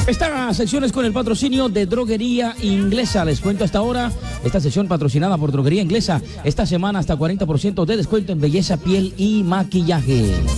Esta sección es con el patrocinio de Droguería Inglesa. Les cuento hasta ahora, esta sección patrocinada por Droguería Inglesa. Esta semana hasta 40% de descuento en belleza, piel y maquillaje.